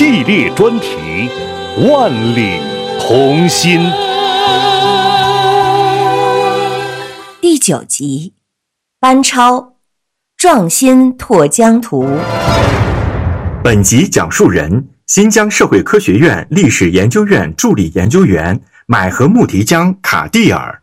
系列专题《万里同心》 第9集，班超壮心拓疆图。 本集讲述人：新疆社会科学院历史研究院助理研究员买河木提江卡蒂尔。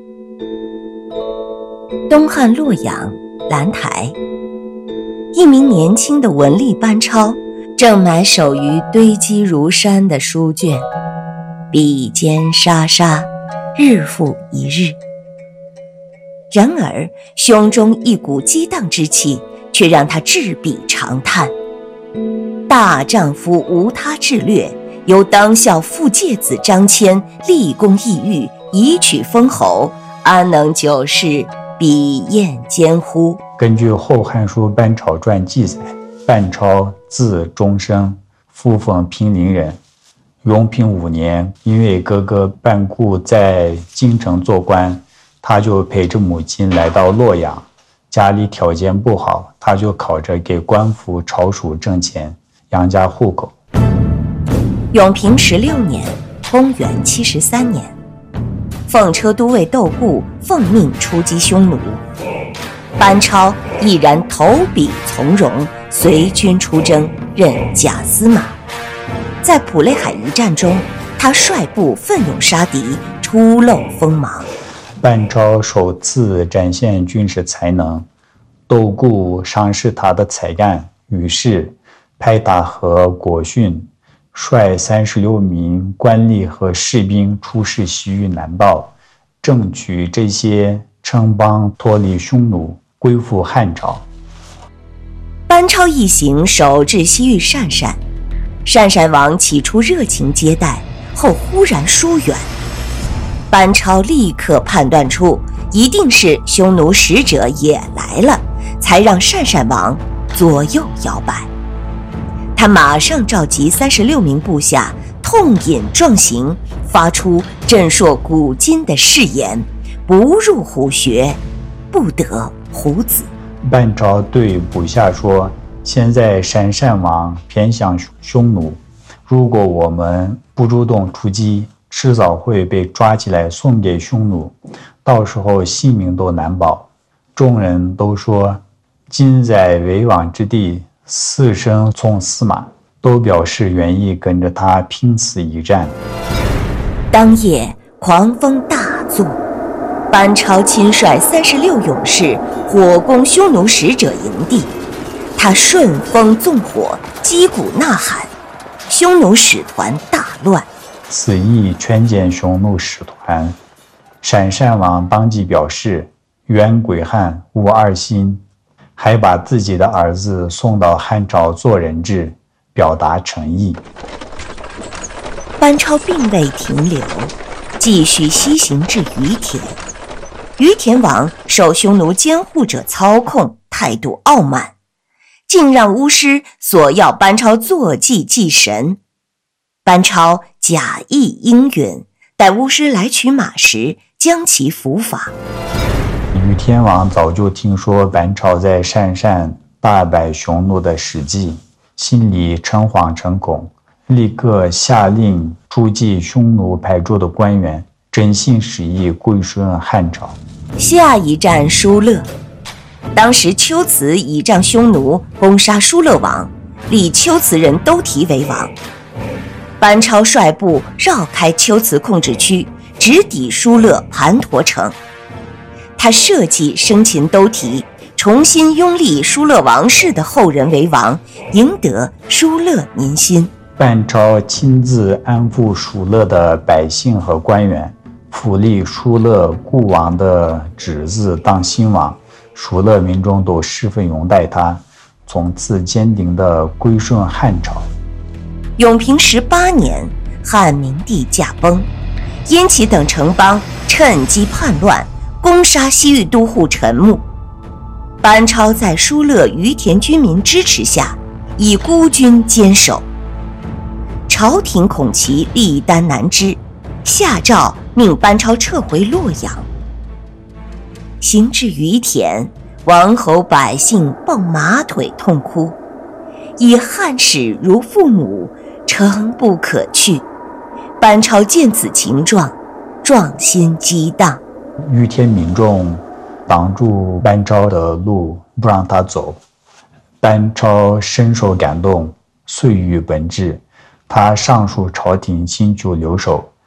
东汉洛阳兰台，一名年轻的文吏班超正埋首于堆积如山的书卷，笔尖沙沙，日复一日。然而胸中一股激荡之气却让他执笔长叹：大丈夫无他志略，由当孝父介子张骞立功异域，以取封侯，安能久视笔砚间乎？ 根据《后汉书·班超传》记载，班超字中生，复封平陵人。永平5年，因为哥哥班固在京城做官，他就陪着母亲来到洛阳。家里条件不好，他就靠着给官府抄书挣钱养家糊口。 永平16年，公元73年，奉车都尉窦固奉命出击匈奴，班超毅然投笔从戎，随军出征，任假司马。在普雷海一战中，他率部奋勇杀敌，初露锋芒。 班超首次展现军事才能，窦固赏识他的才干，于是派他和果训率36名官吏和士兵出使西域南道，争取这些城邦脱离匈奴，归附汉朝。 班超一行首至西域鄯善，鄯善王起初热情接待，后忽然疏远。班超立刻判断出一定是匈奴使者也来了，才让鄯善王左右摇摆。他马上召集36名部下，痛饮壮行，发出震烁古今的誓言：不入虎穴，不得虎子。 班超对部下说，现在鄯善王偏向匈奴，如果我们不主动出击，迟早会被抓起来送给匈奴，到时候性命都难保。众人都说，今在为王之地，死生从司马，都表示愿意跟着他拼死一战。 当夜狂风大作，班超亲率36勇士火攻匈奴使者营地，他顺风纵火，击鼓呐喊，匈奴使团大乱。 此役全歼匈奴使团，鄯善王当即表示愿归汉，无二心，还把自己的儿子送到汉朝做人质，表达诚意。 班超并未停留，继续西行至于田。于田王受匈奴监护者操控，态度傲慢，竟让巫师索要班超坐骑祭神。班超假意应允，待巫师来取马时，将其伏法。 于田王早就听说班超在鄯善大败匈奴的事迹，心里诚惶诚恐，立刻下令出击匈奴派驻的官员，真心实意归顺汉朝。 下一站疏勒，当时龟兹倚仗匈奴攻杀疏勒王，立龟兹人都提为王。班超率部绕开龟兹控制区，直抵疏勒盘陀城。他设计生擒都提，重新拥立疏勒王室的后人为王，赢得疏勒民心。 班超亲自安抚疏勒的百姓和官员，扶立疏勒故王的侄子当新王，疏勒民众都十分拥戴他，从此坚定地归顺汉朝。 永平18年，汉明帝驾崩，燕齐等城邦趁机叛乱，攻杀西域都护陈穆。班超在疏勒于田居民支持下，以孤军坚守。朝廷恐其力单难支，下诏命班超撤回洛阳。行至于田，王侯百姓抱马腿痛哭，以汉使如父母， 诚不可去。班超见此情状，壮心激荡。 于天民众挡住班超的路，不让他走。班超深受感动，遂于本志。他上书朝廷，请求留守，